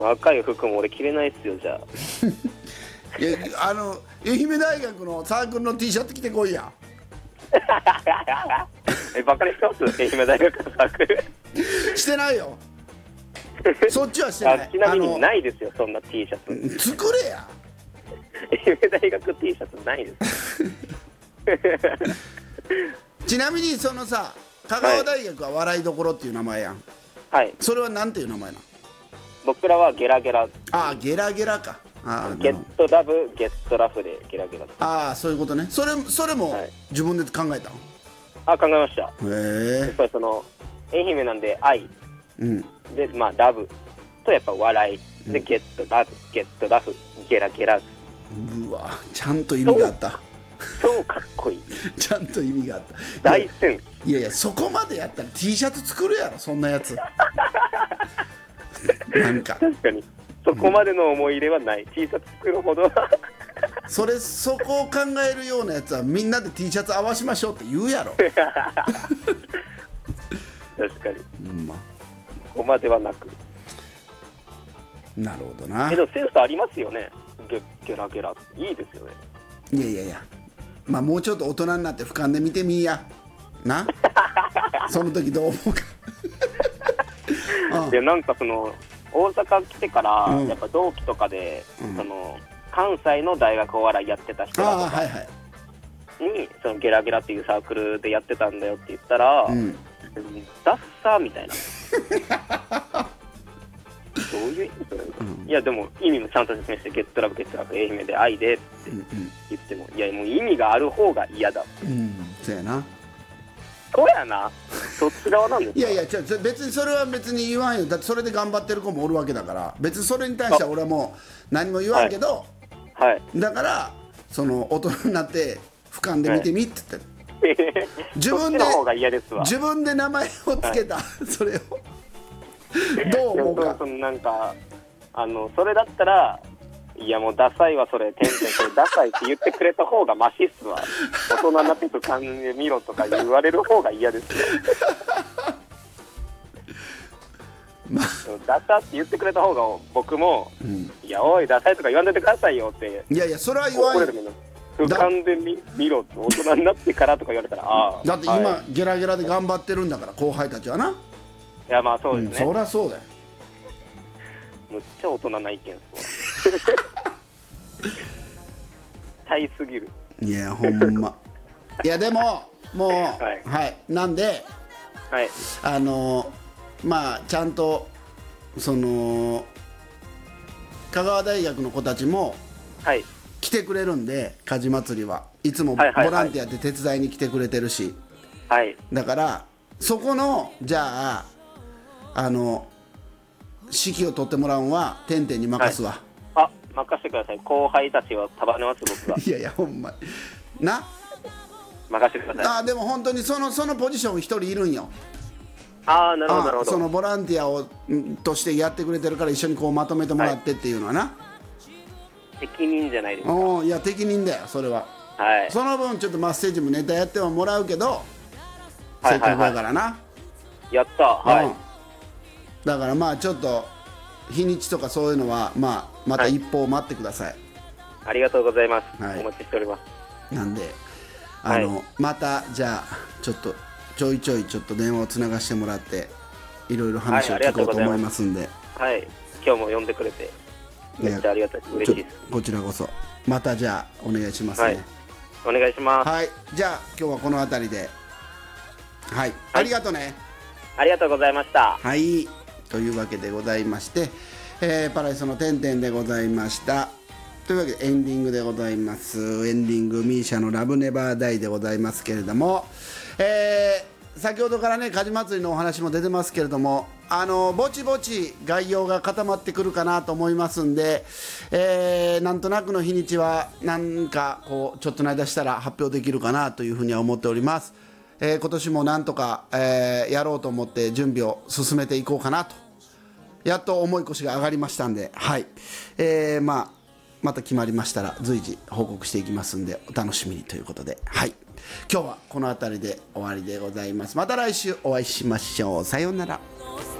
赤い服も俺着れないっすよ、じゃいや愛媛大学のサークルの T シャツ着てこいや。 あ。バカにしてます愛媛大学のサークル。 してないよ。そっちはしてない。 ちなみにないですよ、そんな T シャツ。 作れや。 愛媛大学 T シャツないです。 ちなみにそのさ、香川大学は笑いどころっていう名前やん。 はい。 それはなんていう名前なの？ 僕らはゲラゲラ。 ああ、ゲラゲラか。ああ、 ゲットラブ、ゲットラフでゲラゲラ。 ああ、そういうことね。それも自分で考えたの？ あ、考えました。 へやっえ。 ぱりその愛媛なんで愛うんで、まあラブとやっぱ笑いで、ゲットラブ、ゲットラフ、ゲラゲラ。 うわ、ちゃんと意味があった。 超かっこいい。 ちゃんと意味があった。 大戦。 いやいや、そこまでやったら T シャツ作るやろ、そんなやつ。なんか確かにそこまでの思い入れはない。T シャツ作るほどは。 そこを考えるようなやつはみんなで T シャツ合わしましょうって言うやろ。 確かに。 まあ、 ここまではなく。 なるほどな。 でもセンスありますよね。ゲラゲラいいですよね。 いやいやいや、まあもうちょっと大人になって俯瞰で見てみいやな。その時どう思うか。 でなんかその大阪来てから、 うんやっぱ同期とかで、 うんその関西の大学お笑いやってた人ああ、 とかはいはい。 に、そのゲラゲラっていうサークルでやってたんだよって言ったら、 うんダッサーみたいな。どういう意味それ、いやでも意味もちゃんと説明して、ゲットラブゲットラブ愛媛で愛でって言っても、いやもう意味がある方が嫌だ。 そうやな。 そうやな。そっち側なんですか？ いやいや、別にそれは別に言わんよ。だってそれで頑張ってる子もおるわけだから、別にそれに対しては俺はもう何も言わんけど、 はい。 だからその大人になって俯瞰で見てみって言って自そっ分でちの方が嫌ですわ。 自分で名前をつけた、それをどう思うか。 そのなんかそれだったら、いやもうダサいわそれ、それダサいって言ってくれた方がマシっすわ。大人になって俯瞰で見ろとか言われる方が嫌ですよ。 まあ、 ダサって言ってくれた方が僕も、いやおいダサいとか言わんといてくださいよって。 いやいや、それは言わんよ。 俯瞰で見ろって大人になってからとか言われたら、ああだって今、 はい、 ゲラゲラで頑張ってるんだから後輩たちはな。 いやまあそうですね、 そりゃそうだよ。 むっちゃ大人な意見っすわ。大すぎる。 いやほんま。いやでももうはい、なんではい。 まあちゃんとその香川大学の子たちもはい。 来てくれるんで、火事祭りはいつもボはいはいはいランティアで手伝いに来てくれてるし、 はい。 だからそこのじゃあ指揮を取ってもらうんはてんてんに任すわ、 あ、任せてください。後輩たちは束ねます、僕が。 いやいやほんまな。 任せてください。 でも本当にそのポジション一人いるんよ。 ああ、なるほど、なるほど。 そのボランティアをとしてやってくれてるから、一緒にこうまとめてもらってっていうのはな、 責任じゃないですか。 いや責任だよそれは。 はい。 その分ちょっとマッセージもネタやってはもらうけど、 はいせっかくだからな、 やった。はい。 だからまあちょっと日にちとかそういうのはまた一報待ってください、 ありがとうございます。 はいお待ちしております。 なんではいまたじゃあちょっとちょいちょいちょっと電話をつながしてもらっていろいろ話を聞こうと思いますんで、 はい。今日も呼んでくれてめっちゃありがたい。嬉しいです。 こちらこそまたじゃあお願いしますね。 はい。お願いします。 はい、じゃあ今日はこの辺りで、はい、ありがとうね。 ありがとうございました。 はい、というわけでございまして、パライソのてんてんでございました。というわけでエンディングでございます。エンディングミーシャのラブネバーダイでございますけれども、先ほどからね火事祭りのお話も出てますけれども、ぼちぼち概要が固まってくるかなと思いますんで、なんとなくの日にちはなんかこうちょっとの間したら発表できるかなというふうには思っております。今年もなんとか、やろうと思って準備を進めていこうかなと、やっと重い腰が上がりましたんで、はい、また決まりましたら随時報告していきますんでお楽しみにということで、はい、今日はこの辺りで終わりでございます。また来週お会いしましょう。さようなら。